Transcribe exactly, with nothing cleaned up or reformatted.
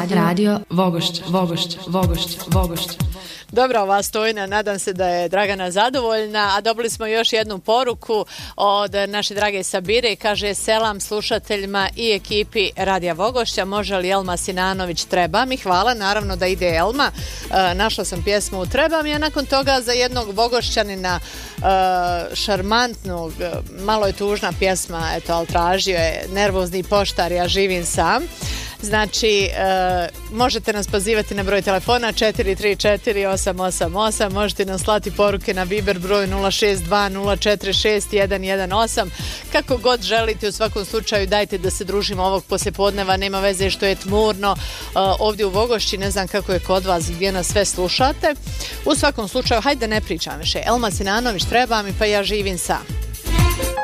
Radio, Radio Vogošća, Vogošća, Vogošća, Vogošća. Dobro, ova stojna, nadam se da je Dragana zadovoljna, a dobili smo još jednu poruku od naše drage Sabire, kaže selam slušateljima i ekipi Radija Vogošća, može li Elma Sinanović Treba mi? Hvala, naravno da ide Elma, e, našla sam pjesmu Treba mi, a nakon toga za jednog Vogošćanina e, šarmantnog, malo je tužna pjesma, eto, ali tražio je Nervozni poštar, ja živim sam. Znači, e, možete nas pozivati na broj telefona četiri tri četiri osam osam osam, možete nam slati poruke na Viber broj nula šest dva nula četiri šest jedan jedan osam, kako god želite. U svakom slučaju dajte da se družimo ovog poslijepodneva, nema veze što je tmurno e, ovdje u Vogošći, ne znam kako je kod vas gdje nas sve slušate. U svakom slučaju, hajde ne pričam više, Elma Sinanović Treba mi, pa ja živim sam.